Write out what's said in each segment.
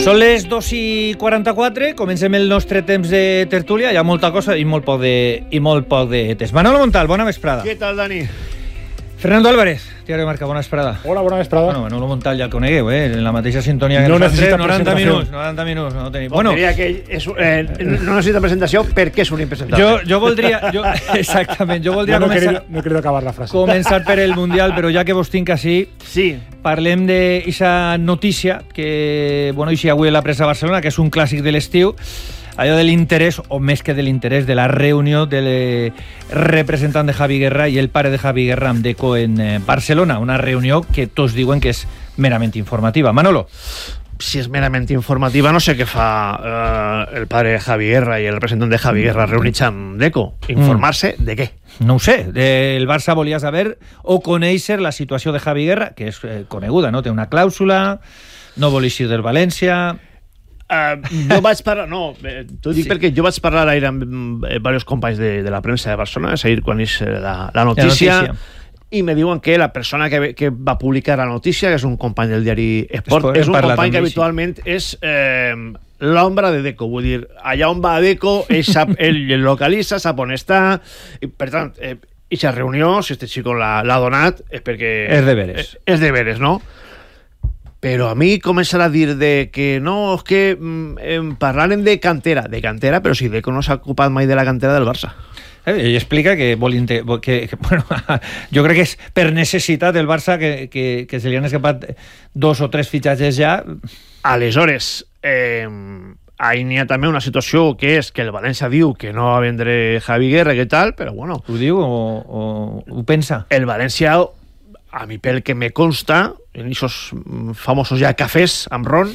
Són les 2:44, comencem el nostre temps de tertúlia, hi ha molta cosa i molt poc de temps. Manolo Montal, bona vesprada. Què tal, Dani? Fernando Álvarez, Diario Marca, bona vesprada. Hola, bona vesprada. Bueno, Manolo Montal ja el conegueu, en la mateixa sintonia que no nosaltres. necessita 90 minuts. No tenim. Bueno, diria que no necessita presentació perquè és un impresentable. Jo voldria... Exactament, jo voldria començar... No he querido acabar la frase. Començar per el Mundial, però ja que vos tinc així... Sí. Parlem d'aquesta notícia que, bueno, eixia avui a la premsa de Barcelona, que és un clàssic de l'estiu, allò de l'interès, o més que de l'interès, de la reunió del representant de Javi Guerra i el pare de Javi Guerra amb Deco en Barcelona. Una reunió que tots diuen que és merament informativa. Manolo. Si és merament informativa, no sé què fa el pare de Javi Guerra i el representant de Javi Guerra reunits amb Deco. Informar-se de què? No ho sé. El Barça volia saber o conèixer la situació de Javi Guerra, que és coneguda, no? Té una clàusula, no vol eixir del València... Jo vaig parlar, t'ho dic perquè jo vaig parlar ahir amb diversos companys de la premsa de Barcelona, és ahir quan és la notícia, i me diuen que la persona que va publicar la notícia, que és un company del diari Esport, és un company que habitualment és l'ombra de Deco, vull dir, allà on va Deco, ell el localitza, sap on està, i per tant, aquesta reunió, si este xico l'ha donat, és perquè... És de veres, no? Però a mi començar a dir que no, és que parlarem de cantera, però si Deco no s'ha ocupat mai de la cantera del Barça. Ell explica que bueno, jo crec que és per necessitat del Barça que se li han escapat 2 o 3 fitxatges ja. Aleshores, ahí n'hi ha també una situació que és que el València diu que no va vendre Javi Guerra, que tal, però bueno... Ho diu o ho pensa? El València, a mi pel que me consta, en esos famosos ja cafès amb ron,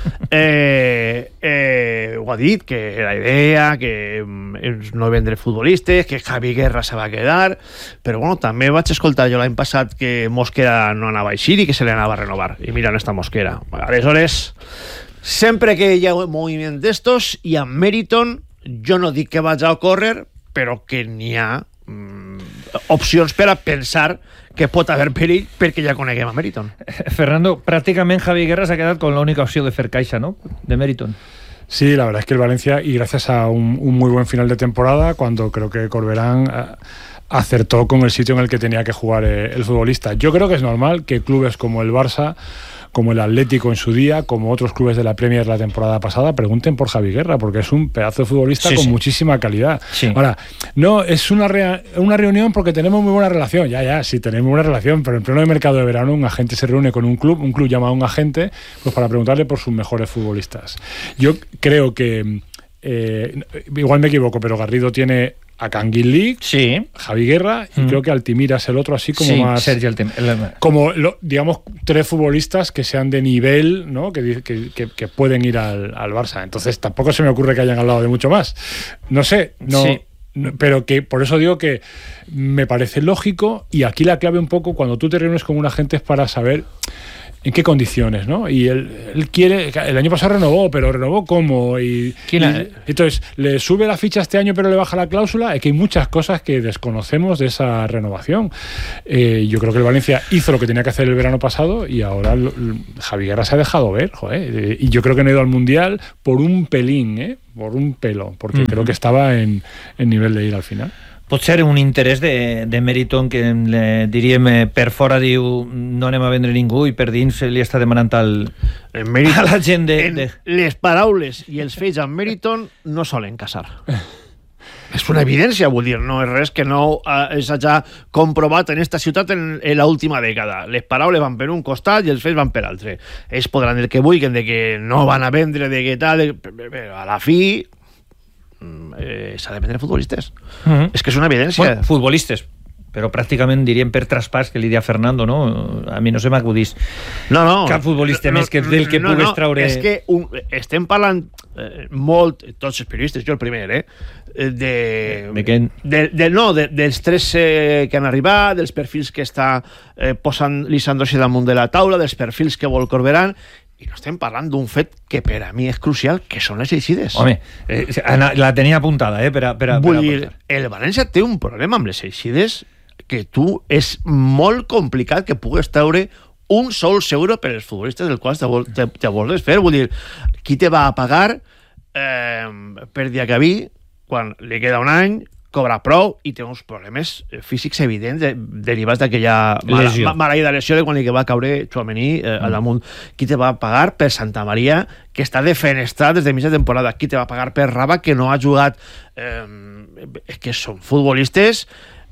ho ha dit, que la idea, que no vendre futbolistes, que Javi Guerra se va quedar, però bueno, també vaig escoltar jo l'any passat que Mosquera no anava a eixir i que se li anava a renovar, i mira on està Mosquera. Aleshores, sempre que hi ha un moviment d'estos, i amb Meriton, jo no dic que vaig a ocórrer, però que n'hi ha opcions per a pensar que pot haver perill perquè ja coneguem a Meriton. Fernando, pràcticament Javi Guerra s'ha quedat con la única opció de fer caixa, ¿no? De Meriton. Sí, la verdad es que el Valencia, y gracias a un muy buen final de temporada, cuando creo que Corberán acertó con el sitio en el que tenía que jugar el futbolista. Yo creo que es normal que clubes como el Barça, como el Atlético en su día, como otros clubes de la Premier la temporada pasada, pregunten por Javi Guerra, porque es un pedazo de futbolista con muchísima calidad. Sí. Ahora, no es una reunión porque tenemos muy buena relación, sí tenemos buena relación, pero en pleno mercado de verano un agente se reúne con un club llama a un agente pues para preguntarle por sus mejores futbolistas. Yo creo que, igual me equivoco, pero Garrido tiene a Canguilí, Javi Guerra, y creo que Altimira es el otro, así como más... Sergi Altimira. Como, digamos, 3 futbolistas que sean de nivel, ¿no? Que pueden ir al Barça. Entonces tampoco se me ocurre que hayan hablado de mucho más. No sé, pero que por eso digo que me parece lógico, y aquí la clave un poco, cuando tú te reúnes con un agente, es para saber en qué condiciones, ¿no? Y él quiere... El año pasado renovó, pero ¿renovó cómo? Entonces, ¿le sube la ficha este año pero le baja la cláusula? Es que hay muchas cosas que desconocemos de esa renovación. Yo creo que el Valencia hizo lo que tenía que hacer el verano pasado y ahora Javi Guerra se ha dejado ver, y yo creo que no ha ido al Mundial por un pelín, por un pelo, porque creo que estaba en nivel de ir al final. Pot ser un interès de Meriton que diríem per fora diu no anem a vendre ningú i per dins li està demanant a la gent de... Les paraules i els fets amb Meriton no solen casar. És una evidència, vull dir, no és res que no s'hagi comprovat en esta ciutat en l'última dècada. Les paraules van per un costat i els fets van per l'altre. Ells podran dir que vulguin, de que no van a vendre, de que tal, però a la fi... s'ha de vendre futbolistes. És que és una evidència. Bueno, futbolistes, però pràcticament diríem per traspàs, que li dia Fernando, no? A mi no se m'acudís cap futbolista més que del que pugues traure... És que estem parlant molt, tots els periodistes, jo el primer, dels 3 que han arribat, dels perfils que està posant Lisandro damunt de la taula, dels perfils que vol Corberán, i no estem parlant d'un fet que per a mi és crucial, que són les eixides. Home, la tenia apuntada, Vull dir, el València té un problema amb les eixides que tu és molt complicat que pugues treure un sol euro per als futbolistes del qual te vols desfer. Vull dir, qui te va a pagar per Diacabí quan li queda un any, cobra prou i té uns problemes físics evidents derivats d'aquella maleïda lesió de quan li va caure Tchouaméni al damunt. Qui te va pagar per Santa Maria, que està defenestrat des de mitja temporada? Qui te va pagar per Raba, que no ha jugat? És que són futbolistes...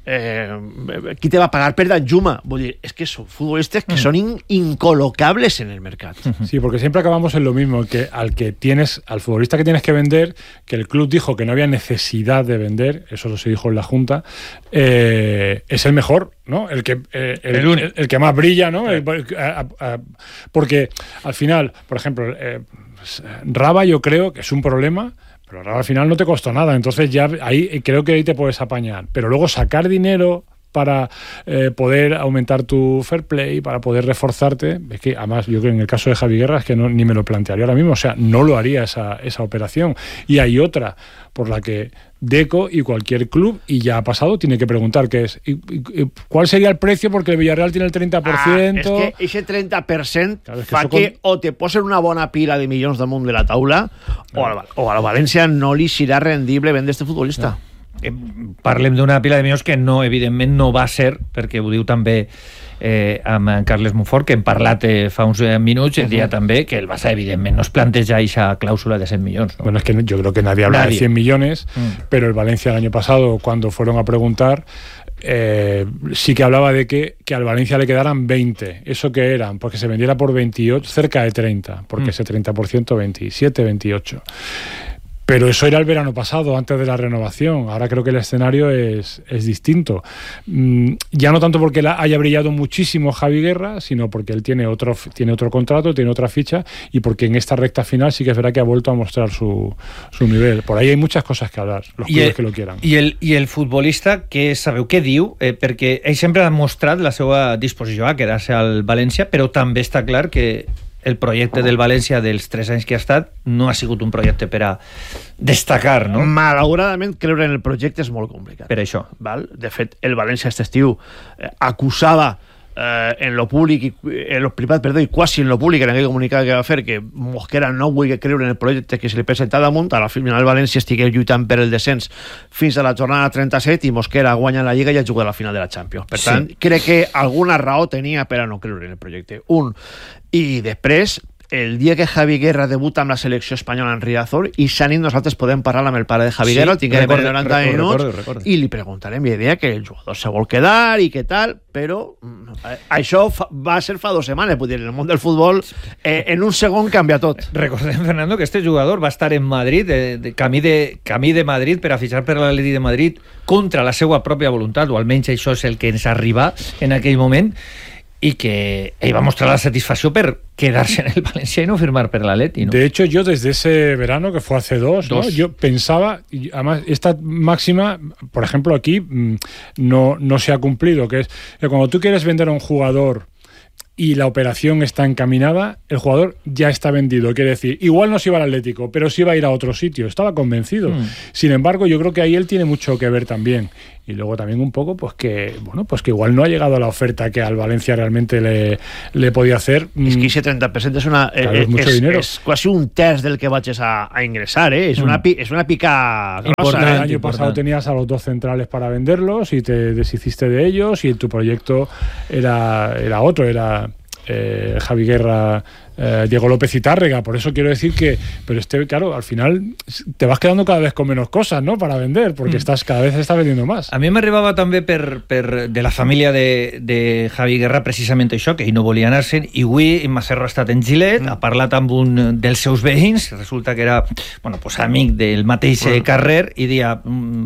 qui te va pagar per Danjuma? Vull dir, es que son futbolistas que son incolocables en el mercado. Sí, porque siempre acabamos en lo mismo, que al futbolista que tienes que vender, que el club dijo que no había necesidad de vender, eso se dijo en la Junta, es el mejor, ¿no? El que más brilla, ¿no? Porque al final, por ejemplo, Raba yo creo que es un problema. Pero ahora al final no te costó nada, entonces ya creo que ahí te puedes apañar. Pero luego sacar dinero para poder aumentar tu fair play, para poder reforzarte, es que además yo creo que en el caso de Javi Guerra es que ni me lo plantearía ahora mismo, o sea, no lo haría esa operación. Y hay otra por la que Deco y cualquier club, y ya ha pasado, tiene que preguntar qué es. ¿Cuál sería el precio? Porque el Villarreal tiene el 30%. Es que ese 30% claro, fa que o te posen una bona pila de milions damunt de la taula, claro, o a la València no li serà rendible vendre este futbolista. Parlem d'una pila de milions que no, evidentment no va ser, perquè ho diu també amb en Carles Monfort, que hem parlat fa uns minuts, el dia també que el Barça evidentment no es planteja esa cláusula de 100 millones, ¿no? Bueno, es que yo creo que nadie habla de 100 millones, pero el Valencia el año pasado, cuando fueron a preguntar, sí que hablaba de que al Valencia le quedaran 20. ¿Eso qué eran? Porque se vendiera por 28, cerca de 30, porque ese 30%, 27, 28. Pero eso era el verano pasado, antes de la renovación. Ahora creo que el escenario es distinto. Ya no tanto porque haya brillado muchísimo Javi Guerra, sino porque él tiene otro contrato, tiene otra ficha, y porque en esta recta final sí que es verdad que ha vuelto a mostrar su nivel. Por ahí hay muchas cosas que hablar, los clubes que lo quieran. I el futbolista, que sabeu què diu? Perquè ell sempre ha mostrat la seva disposició a quedar-se al València, però també està clar que el projecte del València dels 3 anys que ha estat no ha sigut un projecte per a destacar, no? Malauradament, creure en el projecte és molt complicat. Per això. Val? De fet, el València aquest estiu acusava en lo públic, en lo privat, perdó, i quasi en lo públic, en aquell comunicat que va fer, que Mosquera no vulgui creure en el projecte que se li presentava damunt. A la final el València estigué lluitant per el descens fins a la jornada 37 i Mosquera guanya la Lliga i ha jugat a la final de la Champions. Per tant, crec que alguna raó tenia per a no creure en el projecte. I després, el dia que Javi Guerra debuta amb la selecció espanyola en Riazor, i Sanit nosaltres podem parlar amb el pare de Javi Guerra, el tinguem per 90 minuts, i li preguntarem, i idea que el jugador se vol quedar i què tal, però això va ser fa 2 setmanes, vull dir, en el món del futbol en un segon canvia tot. Recordem, Fernando, que este jugador va estar en Madrid, camí de Madrid per a fitxar per l'Atleti de Madrid contra la seva pròpia voluntat, o almenys això és el que ens arriba en aquell moment, y que iba a mostrar la satisfacción por quedarse en el Valencia y no firmar por el Atleti, ¿no? De hecho, yo desde ese verano, que fue hace dos, ¿no? Yo pensaba, y además esta máxima, por ejemplo, aquí no se ha cumplido, que es que cuando tú quieres vender a un jugador y la operación está encaminada, el jugador ya está vendido. Quiere decir, igual no se iba al Atlético, pero sí iba a ir a otro sitio. Estaba convencido. Sin embargo, yo creo que ahí él tiene mucho que ver también. Y luego también un poco, pues que igual no ha llegado a la oferta que al Valencia realmente le podía hacer. Es que ese 30% es una es mucho dinero. Es casi un terç del que vayas a ingresar, ¿eh? Es una pica grosa. El año pasado tenías a los 2 centrales para venderlos y te deshiciste de ellos, y tu proyecto era otro, era Javi Guerra, Diego López y Tárrega. Por eso quiero decir que, pero claro, al final te vas quedando cada vez con menos cosas, ¿no?, para vender, porque cada vez estás vendiendo más. A mi m'arribava també de la família de Javi Guerra precisament això, que ell no volia anar-se'n, i avui en Macerro ha estat en Gilet, ha parlat amb un dels seus veïns, resulta que era pues amic del mateix carrer, i dia,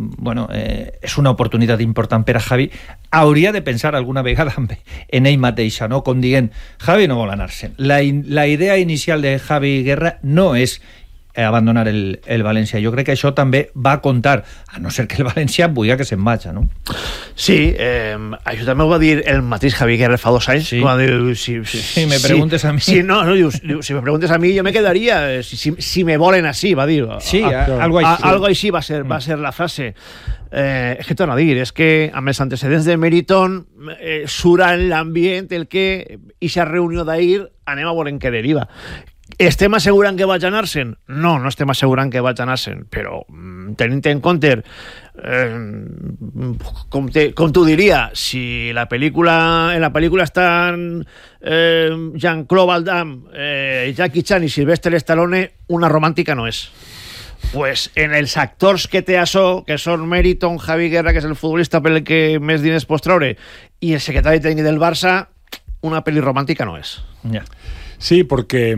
és una oportunitat important per a Javi, hauria de pensar alguna vegada en ell mateixa, no? Com dient, Javi no vol anar-se'n. La idea inicial de Javi Guerra no és abandonar el València. Jo crec que això també va a comptar, a no ser que el València vulgui que se'n vagi, no? Sí, això també ho va dir el mateix Javi Guerra fa 2 anys. Sí. Quan diu, si me preguntes a mi. Si me preguntes a mi, jo me quedaria. Si me volen así, va dir. Sí, algo així. Algo així va ser la frase. és que torno a dir, és que amb els antecedents de Meriton sura en l'ambient el que ixa reunió d'ahir anem a veure en què deriva. Estem assegurant que vaig anar-se'n? No, no estem assegurant que vaig anar-se'n, però tenint en compte com t'ho diria, si en la pel·lícula estan Jean-Claude Van Damme, Jackie Chan i Sylvester Stallone, una romàntica no és. Pues en els actors que té això, que són Meriton, Javi Guerra, que és el futbolista per el que més diners pots treure, i el secretari tècnic del Barça, una pel·li romàntica no és. Yeah. Sí, porque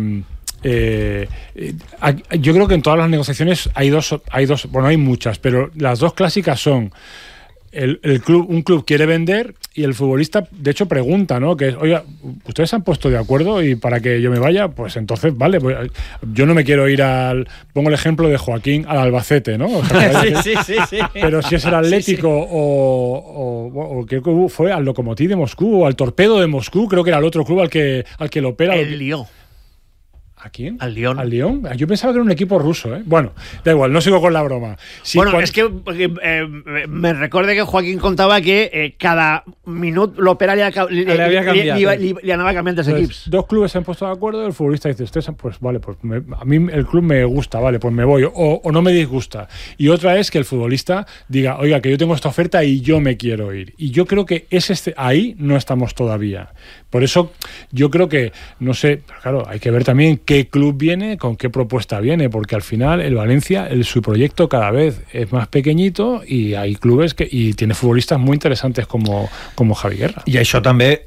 yo creo que en todas las negociaciones hay dos, bueno, hay muchas, pero las dos clásicas son un club quiere vender y el futbolista, de hecho, pregunta, ¿no? Que, oiga, ¿ustedes se han puesto de acuerdo y para que yo me vaya? Pues entonces, vale, pues, yo no me quiero ir pongo el ejemplo de Joaquín al Albacete, ¿no? O sea, sí. Pero si es el Atlético o ¿qué club fue? Al Lokomotiv de Moscú o al Torpedo de Moscú, creo que era el otro club al que lo opera. El Lyon. ¿A quién? Al Lyon. ¿Al Lyon? Yo pensaba que era un equipo ruso, ¿eh? Bueno, da igual, no sigo con la broma. Sí, bueno, es que me recuerdo que Joaquín contaba que cada minut l'opera li anava canviant els equips. Dos clubes se han puesto de acuerdo, el futbolista dice, pues vale, pues a mí el club me gusta, vale, pues me voy, o no me disgusta. Y otra es que el futbolista diga, oiga, que yo tengo esta oferta y yo me quiero ir. Y yo creo que ahí no estamos todavía. Por eso yo creo que, no sé, claro, hay que ver también qué club viene, con qué propuesta viene, porque al final el Valencia, su proyecto cada vez es más pequeñito y hay clubes y tiene futbolistas muy interesantes como Javi Guerra. I això també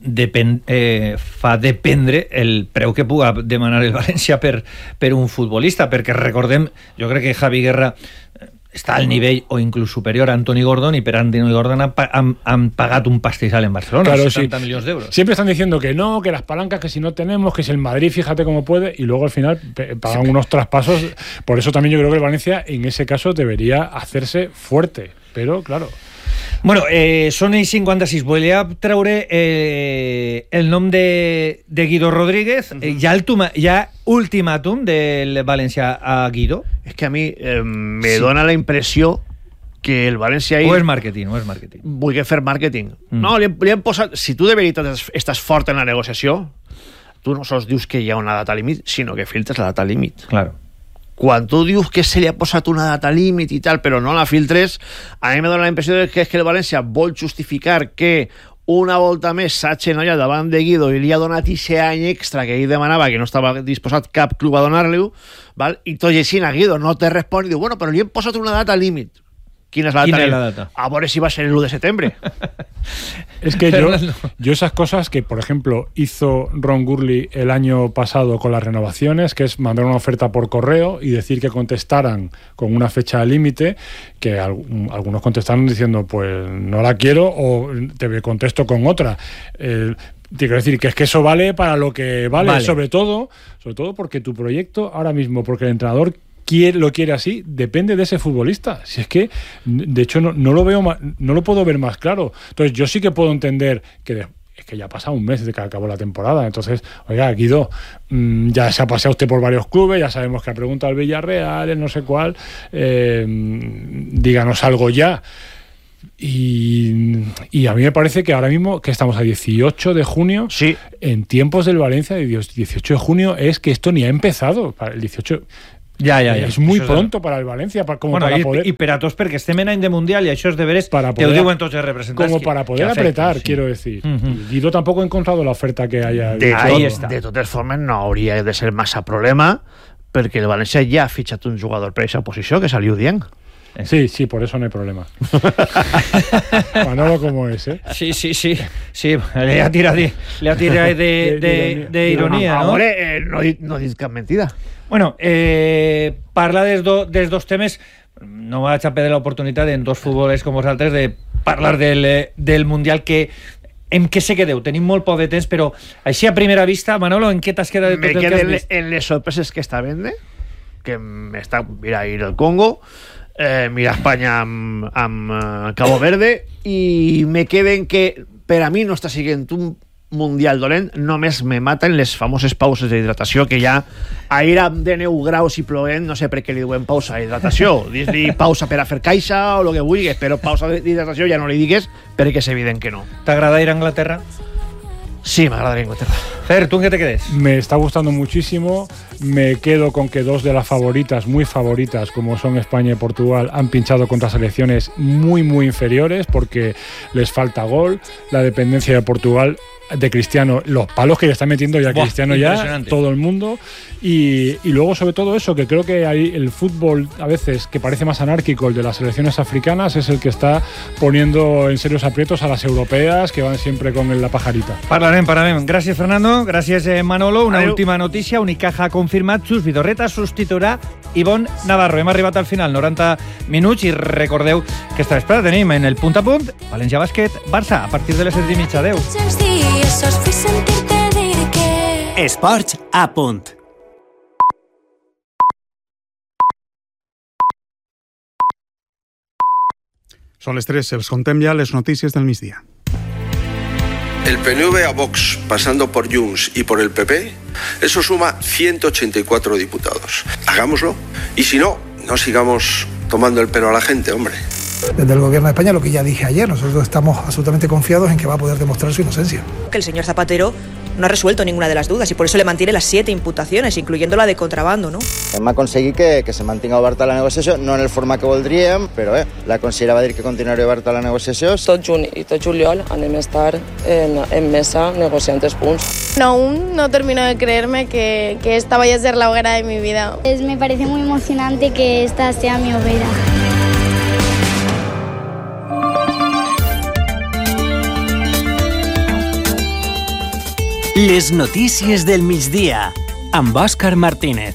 fa dependre el preu que puga demanar el València per un futbolista, perquè recordem, jo crec que Javi Guerra està al nivell o inclús superior a Anthony Gordon, y per Anthony Gordon han pagat un pastizal en Barcelona, claro, 70 millones de euros. Siempre están diciendo que no, que las palancas, que si no tenemos, que si el Madrid, fíjate cómo puede, y luego al final pagan unos traspasos. Por eso también yo creo que el Valencia en ese caso debería hacerse fuerte, pero claro. Bueno, són els 56. Volia treure el nom de Guido Rodríguez. Hi ha ultimàtum del València a Guido? És que a mi me dona la impressió que el València... O és màrqueting, Vull fer màrqueting. No, li hem posat... Si tu de veritat estàs fort en la negociació, tu no sols dius que hi ha una data límit, sinó que filtres la data límit. Claro. Quan tu dius que se li ha posat una data límit i tal, però no la filtres, a mi me dona la impressió que és que el València vol justificar que una volta més s'ha xenollat davant de Guido i li ha donat aquest any extra que ell demanava, que no estava disposat cap club a donar-li-ho, i tot i així a Guido no te respon i diu, bueno, però li hem posat una data límit. ¿Quién es la data? A ver si va a ser el 1 de septiembre. Es que yo esas cosas que, por ejemplo, hizo Ron Gurley el año pasado con las renovaciones, que es mandar una oferta por correo y decir que contestaran con una fecha límite, que algunos contestaron diciendo, pues no la quiero, o te contesto con otra. Quiero decir que es que eso vale para lo que vale. Sobre todo porque tu proyecto ahora mismo, porque el entrenador lo quiere así, depende de ese futbolista. Si es que, de hecho, no lo veo no lo puedo ver más claro. Entonces, yo sí que puedo entender que es que ya ha pasado un mes desde que acabó la temporada. Entonces, oiga, Guido, ya se ha paseado usted por varios clubes, ya sabemos que ha preguntado al Villarreal, el no sé cuál, díganos algo ya. Y a mí me parece que ahora mismo, que estamos a 18 de junio, sí, en tiempos del Valencia, de 18 de junio, es que esto ni ha empezado. Para el 18... Ja. És muy pronto para el Valencia para poder... I per a tots, perquè estem en any de Mundial i això és deberes que ho diuen tots els representants. Como para poder apretar, quiero decir. Guido tampoco ha encontrado la oferta que haya... De totes formes, no hauria de ser massa problema, perquè el València ja ha fitxat un jugador per aquesta posició, que salió dient. Sí, por eso no hay problema. Manolo como es, ¿eh? Sí, le ha tirado de ironía, ¿no? Ahora no dic cap mentida. Bueno, parlar dels dos temes, no vaig a perdre l'oportunitat en dos futbolers com vosaltres de parlar del Mundial, que en què se quedeu? Tenim molt poc de temps, però així a primera vista, Manolo, en què t'has quedat de tot el que has vist? En les sorpreses que està vende, que està, mira, ir al Congo, mira Espanya amb Cabo Verde, i me queden que per a mi no està siguent un mundial dolent, només me maten les famoses pauses d'hidratació, que ja ahir amb de 9 graus i plovent, no sé per què li diuen pausa d'hidratació, dis-li pausa per a fer caixa o el que vulguis, però pausa d'hidratació ja no li digues perquè és evident que no. ¿T'agrada ir a Inglaterra? Sí, me agradaría Inglaterra. Fer, ¿tú en qué te quedes? Me está gustando muchísimo. Me quedo con que dos de las favoritas, muy favoritas, como son España y Portugal, han pinchado contra selecciones muy, muy inferiores porque les falta gol. La dependencia de Portugal, de Cristiano, los palos que le está metiendo ya Cristiano ya, todo el mundo. Y luego, sobre todo eso, que creo que hay el fútbol a veces que parece más anárquico, el de las selecciones africanas, es el que está poniendo en serios aprietos a las europeas, que van siempre con la pajarita. Parlarem. Gràcies, Fernando. Gràcies, Manolo. Una última notícia. Unicaja ha confirmat Xus Vidorreta substituirà Ivonne Navarro. Hem arribat al final, 90 minuts, i recordeu que esta vesprada tenim en el Punt a Punt València Bàsquet Barça a partir de les 7:30. Adéu. Esports a Punt. Són les 3, els contem ja les notícies del migdia. El PNV a Vox, pasando por Junts y por el PP, eso suma 184 diputados. Hagámoslo. Y si no, no sigamos tomando el pelo a la gente, hombre. Desde el Gobierno de España, lo que ya dije ayer, nosotros estamos absolutamente confiados en que va a poder demostrar su inocencia. Que el señor Zapatero no ha resuelto ninguna de las dudas y por eso le mantiene las 7 imputaciones, incluyendo la de contrabando, no? Hem aconseguit que se mantinga oberta la negociació, no en el format que voldríem, però la consellera va dir que continuaria oberta la negociació. Tot juny i tot juliol anem a estar en mesa negociant els punts. Aún no termino de creerme que esta vaya a ser la hoguera de mi vida. Me parece muy emocionante que esta sea mi hoguera. Les notícies del migdia amb Òscar Martínez.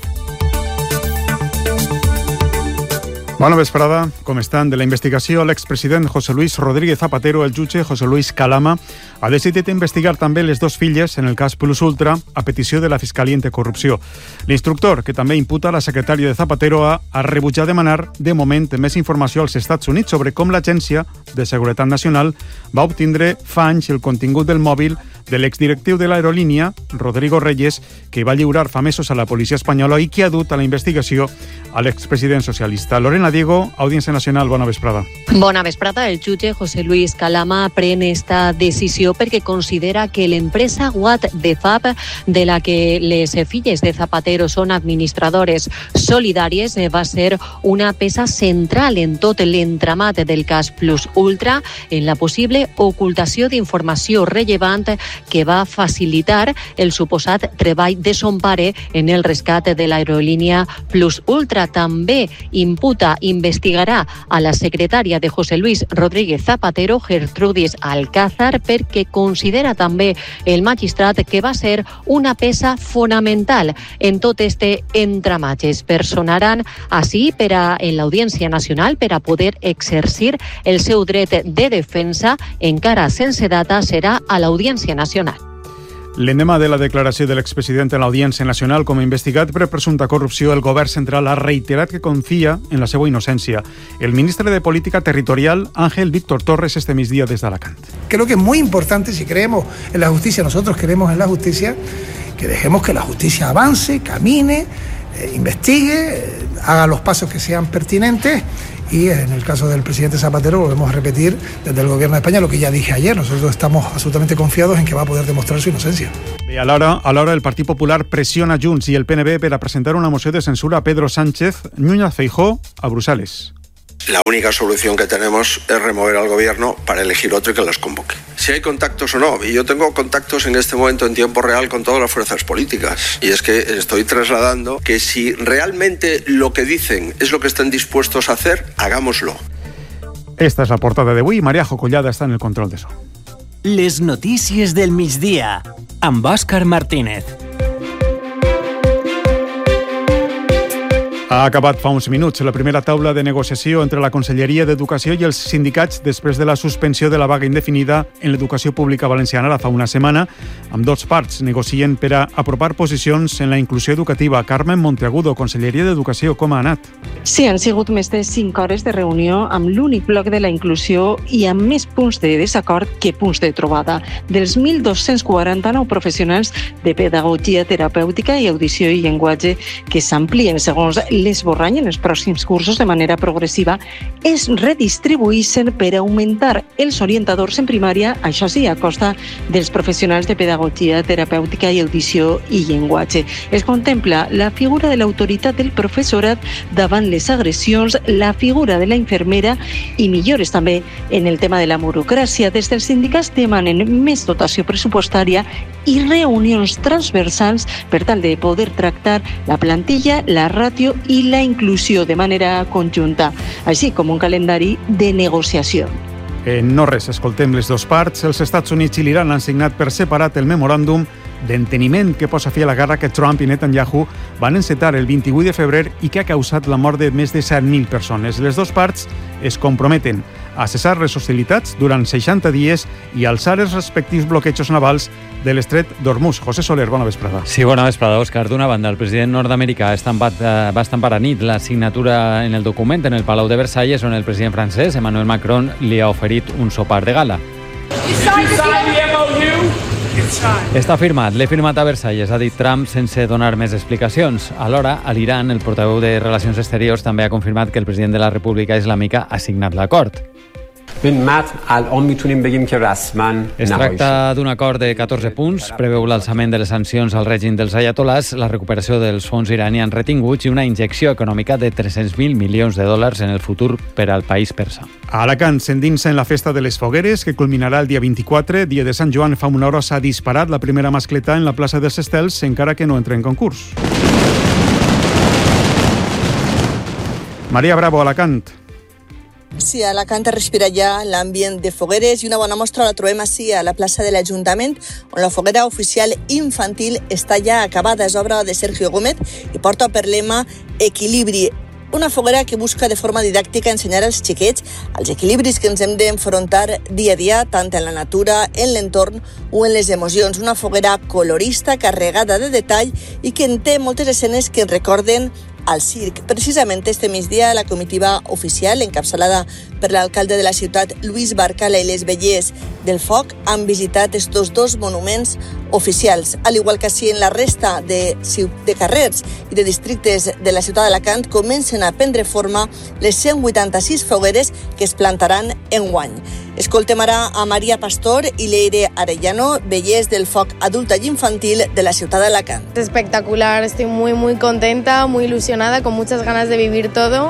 Bona vesprada, com estan? De la investigació a l'expresident José Luis Rodríguez Zapatero, el jutge José Luis Calama ha decidit investigar també les dos filles en el cas Plus Ultra a petició de la Fiscalia Anticorrupció. L'instructor, que també imputa la secretària de Zapatero, ha rebutjat demanar de moment més informació als Estats Units sobre com l'Agència de Seguretat Nacional va obtindre fa anys el contingut del mòbil de l'exdirectiu de l'aerolínia, Rodrigo Reyes, que va lliurar fa mesos a la policia espanyola i que ha dut a la investigació a l'expresident socialista. Lorena Diego, Audiència Nacional, bona vesprada. Bona vesprada. El jutge José Luis Calama pren esta decisió perquè considera que l'empresa Watt de FAB, de la que les filles de Zapatero són administradores solidàries, va ser una peça central en tot l'entramat del cas Plus Ultra, en la possible ocultació d'informació rellevant que va facilitar el suposat treball de son pare en el rescat de l'aerolínia Plus Ultra. També imputa, investigarà a la secretària de José Luis Rodríguez Zapatero, Gertrudis Alcázar, perquè considera també el magistrat que va ser una peça fonamental en tot este entramat. Es personaran així en l'Audiència Nacional per a poder exercir el seu dret de defensa. Encara sense data, serà a l'Audiència Nacional. L'endemà de la declaració de l'expresident en l'Audiència Nacional com a investigat per presumpta corrupció, el govern central ha reiterat que confia en la seva innocència. El ministre de Política Territorial, Ángel Víctor Torres, este migdia desde Alacant. Creo que es muy importante, si creemos en la justicia, nosotros creemos en la justicia, que dejemos que la justicia avance, camine, investigue, haga los pasos que sean pertinentes. Y en el caso del presidente Zapatero, volvemos a repetir desde el Gobierno de España lo que ya dije ayer. Nosotros estamos absolutamente confiados en que va a poder demostrar su inocencia. Alhora, el Partit Popular pressiona Junts i el PNV per a presentar una moció de censura a Pedro Sánchez Núñez Feijóo a Bruselas. La única solución que tenemos es remover al gobierno para elegir otro y que los convoque. Si hay contactos o no, y yo tengo contactos en este momento en tiempo real con todas las fuerzas políticas, y es que estoy trasladando que si realmente lo que dicen es lo que están dispuestos a hacer, hagámoslo. Esta és la portada d'avui. Mariajo Collada està en el control de so. Les notícies del migdia amb Òscar Martínez. Ha acabat fa uns minuts la primera taula de negociació entre la Conselleria d'Educació i els sindicats després de la suspensió de la vaga indefinida en l'educació pública valenciana ara fa una setmana. Amb dos parts negocien per a apropar posicions en la inclusió educativa. Carmen Monteagudo, Conselleria d'Educació, com ha anat? Sí, han sigut més de 5 hores de reunió amb l'únic bloc de la inclusió i amb més punts de desacord que punts de trobada. Dels 1.249 professionals de pedagogia terapèutica i audició i llenguatge que s'amplien segons l'esborrany en els pròxims cursos de manera progressiva, es redistribuïssin per augmentar els orientadors en primària, això sí, a costa dels professionals de pedagogia terapèutica i audició i llenguatge. Es contempla la figura de l'autoritat del professorat davant les agressions, la figura de la infermera i millores també en el tema de la burocràcia. Des dels sindicats demanen més dotació pressupostària i reunions transversals per tal de poder tractar la plantilla, la ràtio i la inclusió de manera conjunta, així com un calendari de negociació. No res, escoltem les dues parts. Els Estats Units i l'Iran han signat per separat el memoràndum d'enteniment que posa fi a la guerra que Trump i Netanyahu van encetar el 28 de febrer i que ha causat la mort de més de 7.000 persones. Les dues parts es comprometen a cessar les hostilitats durant 60 dies i alçar els respectius bloquejos navals de l'estret d'Hormuz. José Soler, bona vesprada. Sí, bona vesprada, Òscar. D'una banda, el president nord-americà va estampar a nit la signatura en el document en el Palau de Versalles, on el president francès, Emmanuel Macron, li ha oferit un sopar de gala. Està firmat, l'he firmat a Versalles, ha dit Trump sense donar més explicacions. Alhora, a l'Iran, el portaveu de Relacions Exteriors també ha confirmat que el president de la República Islàmica ha signat l'acord. Es tracta d'un acord de 14 punts, preveu l'alçament de les sancions al règim dels ayatolars, la recuperació dels fons iranians retinguts i una injecció econòmica de 300.000 milions de dòlars en el futur per al país persa. A Alacant s'endinsa en la festa de les fogueres, que culminarà el dia 24, dia de Sant Joan. Fa una hora s'ha disparat la primera mascleta en la plaça dels Estels, encara que no entra en concurs. Maria Bravo, Alacant. Sí, a Alacant es respira ja l'ambient de fogueres i una bona mostra la trobem així a la plaça de l'Ajuntament, on la foguera oficial infantil està ja acabada. És obra de Sergio Gómez i porta per lema Equilibri. Una foguera que busca de forma didàctica ensenyar als xiquets els equilibris que ens hem d'enfrontar dia a dia, tant en la natura, en l'entorn o en les emocions. Una foguera colorista, carregada de detall i que en té moltes escenes que ens recorden al circ. Precisament este migdia la comitiva oficial, encapçalada per l'alcalde de la ciutat, Lluís Barcala, i les vellers del foc han visitat estos dos monuments oficials. Al igual que així en la resta de carrers i de districtes de la ciutat d'Alacant, comencen a prendre forma les 186 fogueres que es plantaran enguany. Escoltem ara a Maria Pastor y Leire Arellano, vellers del foc adulta y infantil de la ciudad de Alacant. Es espectacular, estoy muy contenta, muy ilusionada, con muchas ganas de vivir todo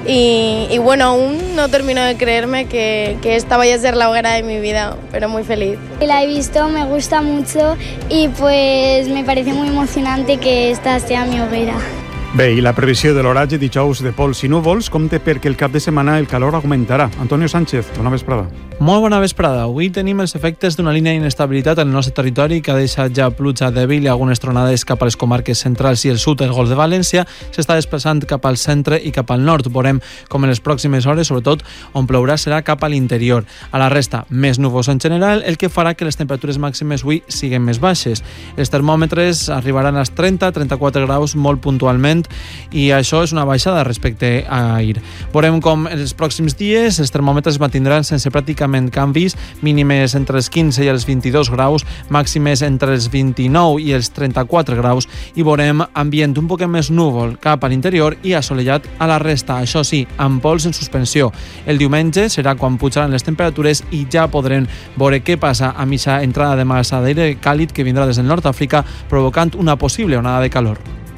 y bueno, aún no termino de creerme que esta vaya a ser la hoguera de mi vida, pero muy feliz. La he visto, me gusta mucho y pues me parece muy emocionante que esta sea mi hoguera. Bé, i la previsió de l'oratge dijous de pols i núvols compte perquè el cap de setmana el calor augmentarà. Antonio Sánchez, bona vesprada. Molt bona vesprada. Avui tenim els efectes d'una línia d'inestabilitat en el nostre territori que ha deixat ja pluja dèbil i algunes tronades cap a les comarques centrals i el sud del Golf de València. S'està desplaçant cap al centre i cap al nord. Veurem com en les pròximes hores, sobretot, on plourà serà cap a l'interior. A la resta, més núvols en general, el que farà que les temperatures màximes avui siguin més baixes. Els termòmetres arribaran als 30-34 graus molt puntualment i això és una baixada respecte a ahir. Veurem com en els pròxims dies els termòmetres mantindran sense pràcticament canvis, mínimes entre els 15 i els 22 graus, màximes entre els 29 i els 34 graus i veurem ambient un poc més núvol cap a l'interior i assolellat a la resta, això sí, amb pols en suspensió. El diumenge serà quan pujaran les temperatures i ja podrem veure què passa a mitja entrada de massa d'aire càlid que vindrà des del nord d'Àfrica provocant una possible onada de calor.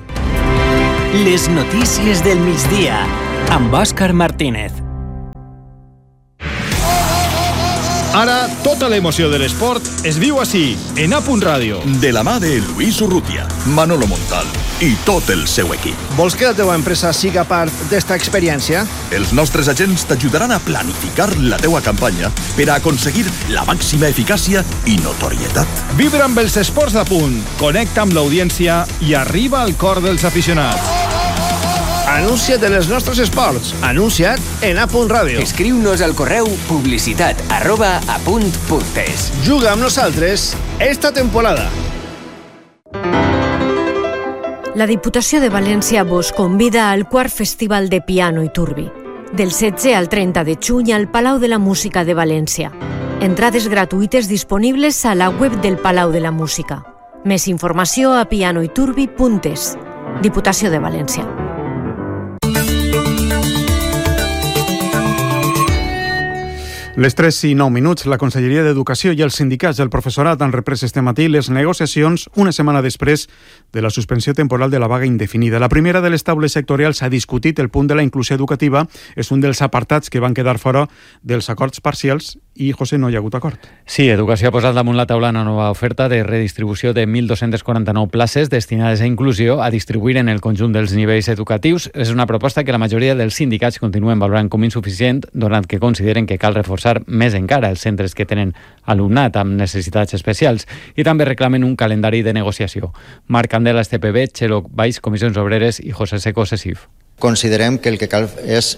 Les notícies del migdia amb Òscar Martínez. Ara, tota l'emoció de l'esport es viu així, en A.Radio. De la mà de Lluís Urrutia, Manolo Montal i tot el seu equip. Vols que la teva empresa siga part d'esta experiència? Els nostres agents t'ajudaran a planificar la teua campanya per a aconseguir la màxima eficàcia i notorietat. Vibra amb els esports d'A., connecta amb l'audiència i arriba al cor dels aficionats. Anuncia't en els nostres esports. Anuncia't en A.Radio. Escriu-nos al correu publicitat@apunt.es. Juga amb nosaltres esta temporada. La Diputació de València vos convida al quart Festival de Piano i Turbi, del 16 al 30 de juny al Palau de la Música de València. Entrades gratuïtes disponibles a la web del Palau de la Música. Més informació a pianoiturbi.es. Diputació de València. Les 3:09, la Conselleria d'Educació i els sindicats del professorat han reprès este matí les negociacions una setmana després de la suspensió temporal de la vaga indefinida. La primera de les taules sectorials ha discutit el punt de la inclusió educativa. És un dels apartats que van quedar fora dels acords parcials i, José, no hi ha hagut acord. Sí, Educació ha posat damunt la taula una nova oferta de redistribució de 1.249 places destinades a inclusió a distribuir en el conjunt dels nivells educatius. És una proposta que la majoria dels sindicats continuen valorant com insuficient, donat que consideren que cal reforçar més encara els centres que tenen alumnat amb necessitats especials, i també reclamen un calendari de negociació. Marc Candela, STPB, Txelo Baix, Comissions Obreres i José Seco, SESIF. Considerem que el que cal és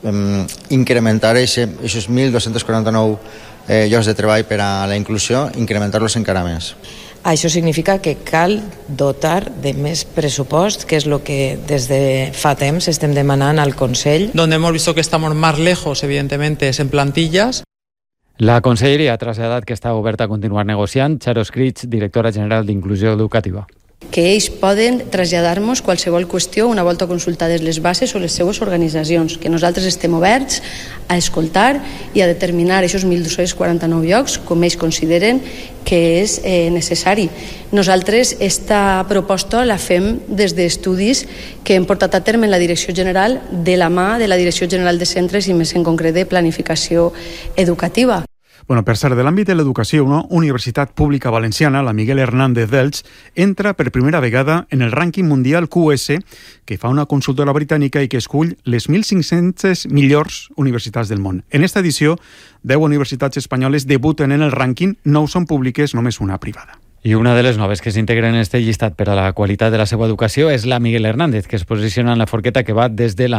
incrementar aquests 1.249 llocs de treball per a la inclusió, incrementar-los encara més. Això significa que cal dotar de més pressupost, que és el que des de fa temps estem demanant al Consell. Donde hemos visto que estamos más lejos, evidentemente, es en plantillas. La Conselleria ha traslladat que està oberta a continuar negociant. Charo Escrits, directora general d'Inclusió Educativa. Que ells poden traslladar-nos qualsevol qüestió una volta consultades les bases o les seues organitzacions, que nosaltres estem oberts a escoltar i a determinar aquests 1.249 llocs com ells consideren que és necessari. Nosaltres esta proposta la fem des d'estudis que hem portat a terme en la Direcció General de la mà de la Direcció General de Centres i més en concret de Planificació Educativa. Bueno, per cert, de l'àmbit de l'educació, una universitat pública valenciana, la Miguel Hernández d'Elx, entra per primera vegada en el rànquing mundial QS, que fa una consultora britànica i que escull les 1.500 millors universitats del món. En esta edició, 10 universitats espanyoles debuten en el rànquing, 9 són públiques, només una privada. I una de les noves que s'integren en este llistat per a la qualitat de la seva educació és la Miguel Hernández, que es posiciona en la forqueta que va des de la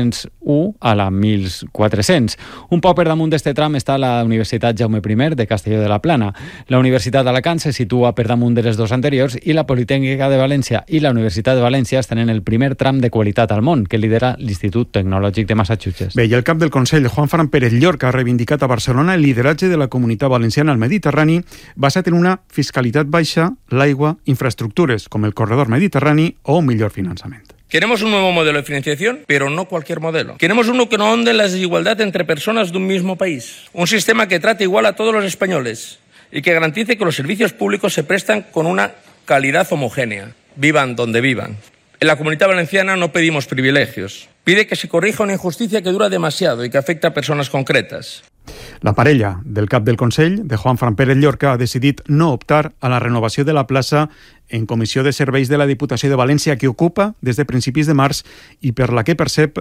1.201 a la 1.400. Un poc per damunt d'este tram està la Universitat Jaume I de Castelló de la Plana. La Universitat d'Alacant se situa per damunt de les dues anteriors i la Politècnica de València i la Universitat de València estan en el primer tram de qualitat al món, que lidera l'Institut Tecnològic de Massachusetts. Bé, i el cap del Consell, Juan Pérez Llorca, ha reivindicat a Barcelona el lideratge de la Comunitat Valenciana al Mediterrani basat en una fiscalitat baixa, l'aigua, infraestructures com el corredor mediterrani o un millor finançament. Queremos un nuevo modelo de financiación, pero no cualquier modelo. Queremos uno que no ahonde en la desigualdad entre personas de un mismo país. Un sistema que trate igual a todos los españoles y que garantice que los servicios públicos se prestan con una calidad homogénea, vivan donde vivan. En la Comunidad Valenciana no pedimos privilegios. Pide que se corrija una injusticia que dura demasiado y que afecta a personas concretas. La parella del cap del Consell, de Juan Pérez Llorca, ha decidit no optar a la renovació de la plaça en Comissió de Serveis de la Diputació de València, que ocupa des de principis de març i per la que percep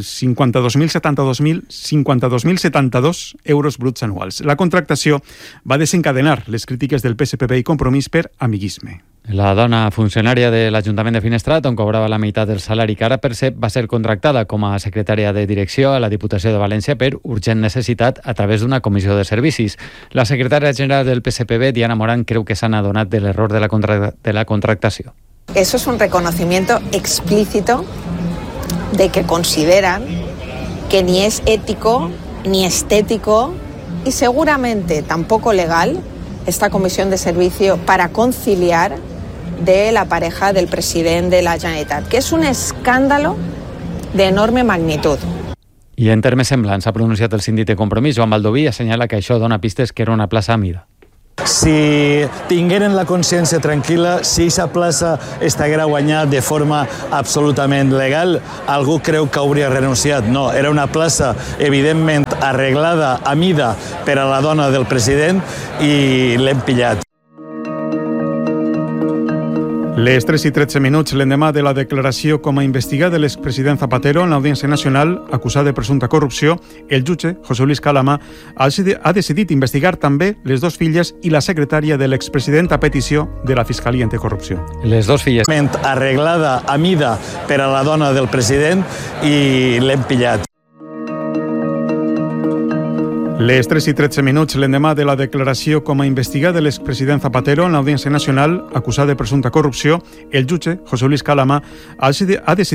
52.072 euros bruts anuals. La contractació va desencadenar les crítiques del PSPB i Compromís per amiguisme. La dona funcionària de l'Ajuntament de Finestrat, on cobrava la meitat del salari que ara percep, va ser contractada com a secretària de direcció a la Diputació de València per urgent necessitat a través d'una comissió de servicis. La secretària general del PSPB, Diana Morán, creu que s'han adonat de l'error de la contractació. Eso es un reconocimiento explícito de que consideran que ni es ético ni estético y seguramente tampoco legal esta comisión de servicio para conciliar de la pareja del presidente de la Generalitat, que es un escándalo de enorme magnitud. I en termes semblants s'ha pronunciat el síndic de Compromís, Joan Baldoví, assenyala que això dona pistes que era una plaça a mida. Si tingueren la consciència tranquil·la, si aquesta plaça estiguera guanyada de forma absolutament legal, algú creu que hauria renunciat. No, era una plaça evidentment arreglada a mida per a la dona del president i l'hem pillat. Les 3:13, l'endemà de la declaració com a investigat de l'expresident Zapatero en l'Audiència Nacional, acusat de presumpta corrupció, el jutge, José Luis Calama, ha decidit investigar també les dues filles i la secretària de l'expresident a petició de la Fiscalia Anticorrupció. Les dues filles. Arreglada a mida per a la dona del president i l'hem pillat. Les 3:13, l'endemà de la declaració com a investigat de l'expresident Zapatero en l'Audiència Nacional, acusat de presumpta corrupció, el jutge, José Luis Calama, ha decidit